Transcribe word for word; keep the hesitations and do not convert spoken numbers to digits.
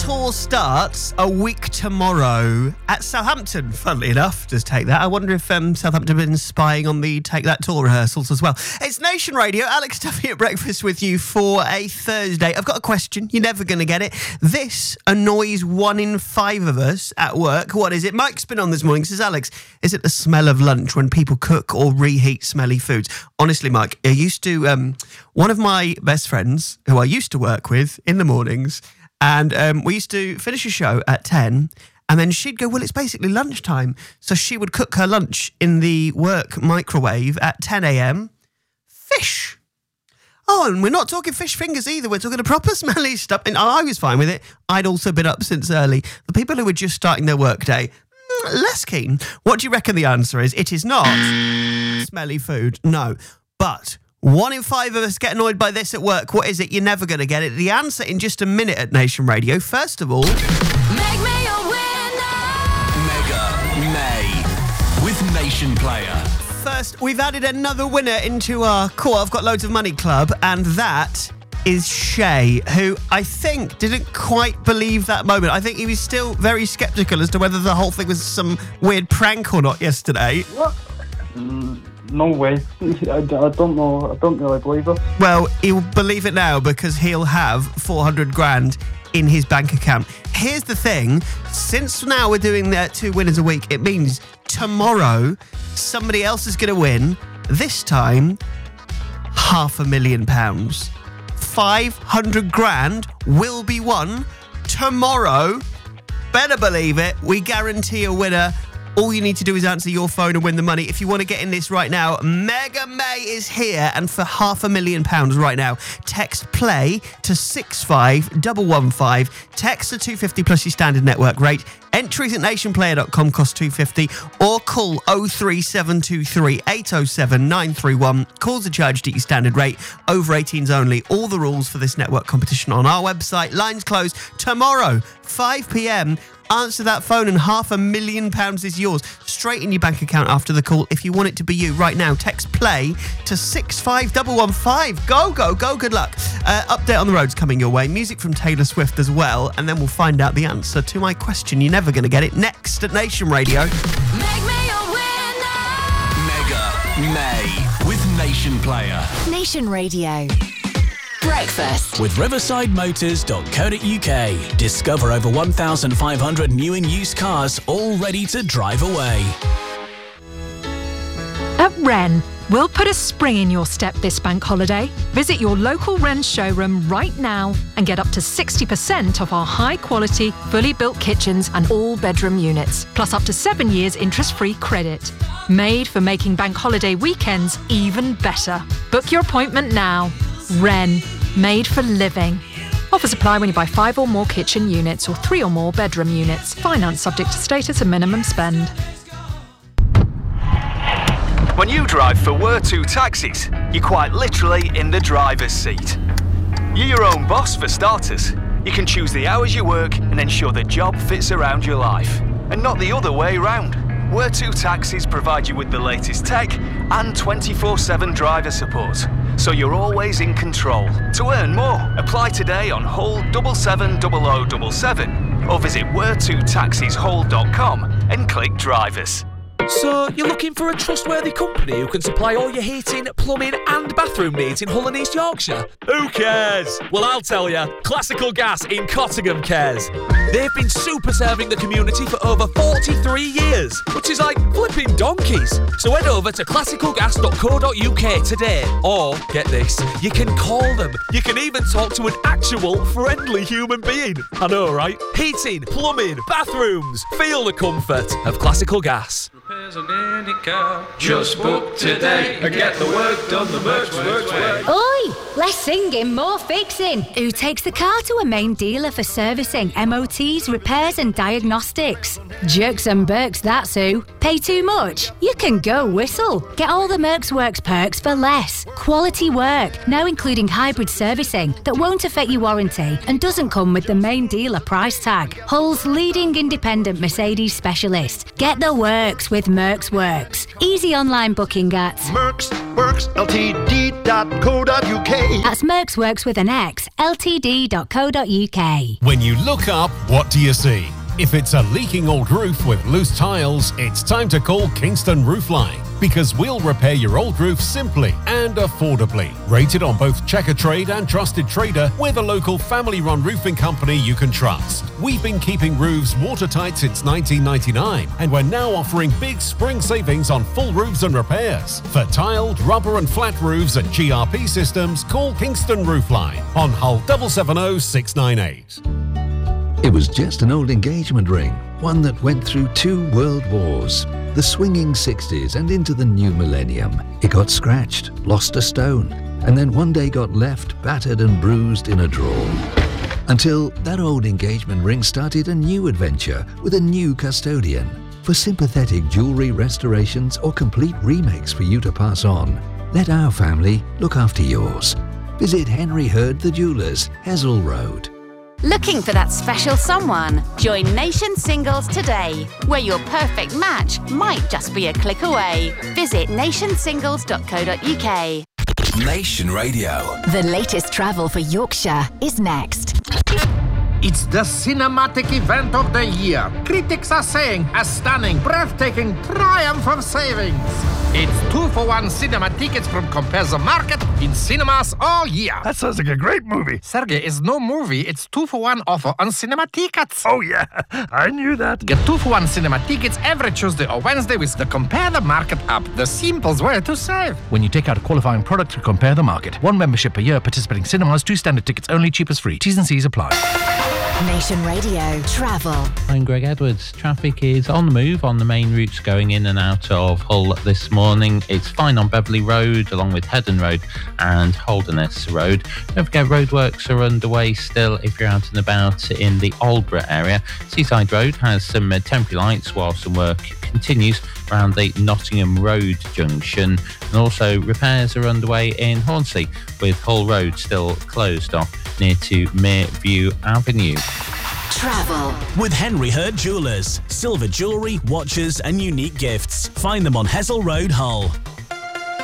tour starts a week tomorrow at Southampton, funnily enough. Just take that. I wonder if um, Southampton have been spying on the Take That tour rehearsals as well. It's Nation Radio. Alex Duffy at breakfast with you for a Thursday. I've got a question. You're never going to get it. This annoys one in five of us at work. What is it? Mike's been on this morning. Says, Alex, is it the smell of lunch when people cook or reheat smelly foods? Honestly, Mike, I used to... Um, one of my best friends, who I used to work with in the mornings... And um, we used to finish a show at ten, and then she'd go, well, it's basically lunchtime. So she would cook her lunch in the work microwave at ten a.m. Fish. Oh, and we're not talking fish fingers either. We're talking a proper smelly stuff. And I was fine with it. I'd also been up since early. The people who were just starting their workday, less keen. What do you reckon the answer is? It is not smelly food. No. But... one in five of us get annoyed by this at work. What is it? You're never going to get it. The answer in just a minute at Nation Radio. First of all... Make me a winner! Mega May with Nation Player. First, we've added another winner into our Cool, I've Got Loads of Money club, and that is Shay, who I think didn't quite believe that moment. I think he was still very sceptical as to whether the whole thing was some weird prank or not yesterday. What? Mm. No way. I, I don't know. I don't really believe it. Well, he'll believe it now because he'll have four hundred grand in his bank account. Here's the thing. Since now we're doing the two winners a week, it means tomorrow somebody else is going to win. This time, half a million pounds. five hundred grand will be won tomorrow. Better believe it. We guarantee a winner. All you need to do is answer your phone and win the money. If you want to get in this right now, Mega May is here, and for half a million pounds right now, text play to six five one one five. Text to two fifty plus your standard network rate. Entries at nationplayer dot com cost two fifty, or call oh three seven two three eight oh seven nine three one. Calls are charged at your standard rate. Over eighteens only. All the rules for this network competition on our website. Lines closed tomorrow, five p.m. Answer that phone and half a million pounds is yours. Straight in your bank account after the call. If you want it to be you right now, text play to six five one one five. Go, go, go. Good luck. Uh, update on the roads coming your way. Music from Taylor Swift as well. And then we'll find out the answer to my question. You're never going to get it. Next at Nation Radio. Make me a winner! Mega May with Nation Player. Nation Radio. Breakfast with riverside motors dot co dot uk. Discover over one thousand five hundred new and used cars all ready to drive away. At Wren, we'll put a spring in your step this bank holiday. Visit your local Wren showroom right now and get up to sixty percent off our high-quality, fully built kitchens and all-bedroom units, plus up to seven years interest-free credit. Made for making bank holiday weekends even better. Book your appointment now. Wren, made for living. Offers apply when you buy five or more kitchen units or three or more bedroom units. Finance subject to status and minimum spend. When you drive for Wurtu Taxis, you're quite literally in the driver's seat. You're your own boss for starters. You can choose the hours you work and ensure the job fits around your life. And not the other way round. Wurtu Taxis provide you with the latest tech and twenty-four seven driver support, so you're always in control. To earn more, apply today on Hull seven seven zero zero seven seven or visit wurtu taxis hull dot com and click drivers. So, you're looking for a trustworthy company who can supply all your heating, plumbing and bathroom needs in Hull and East Yorkshire? Who cares? Well, I'll tell you, Classical Gas in Cottingham cares. They've been super serving the community for over forty-three years, which is like flipping donkeys. So head over to classical gas dot co dot uk today, or, get this, you can call them. You can even talk to an actual friendly human being. I know, right? Heating, plumbing, bathrooms. Feel the comfort of Classical Gas. Repairs on any car. Just book today and get the work done the Mercs Works way. Oi! Less singing, more fixing. Who takes the car to a main dealer for servicing, M O Ts, repairs and diagnostics? Jerks and Burks, that's who. Pay too much? You can go whistle. Get all the Mercs Works perks for less. Quality work, now including hybrid servicing that won't affect your warranty and doesn't come with the main dealer price tag. Hull's leading independent Mercedes specialist. Get the works with Mercs Works. Easy online booking at Mercs Works L T D dot co dot U K. That's Mercs Works with an X, L T D dot co dot U K. When you look up, what do you see? If it's a leaking old roof with loose tiles, it's time to call Kingston Roofline, because we'll repair your old roof simply and affordably. Rated on both Checkatrade and Trusted Trader, we're the local family-run roofing company you can trust. We've been keeping roofs watertight since nineteen ninety-nine, and we're now offering big spring savings on full roofs and repairs. For tiled, rubber and flat roofs and G R P systems, call Kingston Roofline on Hull seven seven zero six nine eight. It was just an old engagement ring, one that went through two world wars, the swinging sixties and into the new millennium. It got scratched, lost a stone, and then one day got left battered and bruised in a drawer. Until that old engagement ring started a new adventure with a new custodian. For sympathetic jewellery restorations or complete remakes for you to pass on, let our family look after yours. Visit Henry Hurd the Jewellers, Hessel Road. Looking for that special someone? Join Nation Singles today, where your perfect match might just be a click away. Visit nation singles dot co dot U K. Nation Radio. The latest travel for Yorkshire is next. It's the cinematic event of the year. Critics are saying a stunning, breathtaking triumph of savings. It's two for one cinema tickets from Compare the Market in cinemas all year. That sounds like a great movie. Sergey, it's no movie. It's two for one offer on cinema tickets. Oh, yeah. I knew that. Get two for one cinema tickets every Tuesday or Wednesday with the Compare the Market app. The simplest way to save. When you take out a qualifying product to Compare the Market. One membership per year, participating cinemas, two standard tickets only, cheapest free. T's and C's apply. Nation Radio Travel. I'm Greg Edwards. Traffic is on the move on the main routes going in and out of Hull this morning. It's fine on Beverley Road along with Heddon Road and Holderness Road. Don't forget roadworks are underway still if you're out and about in the Aldborough area. Seaside Road has some uh, temporary lights while some work continues around the Nottingham Road junction, and also repairs are underway in Hornsey with Hull Road still closed off near to Mereview Avenue. Travel with Henry Hurd Jewellers. Silver jewellery, watches and unique gifts. Find them on Hessel Road, Hull.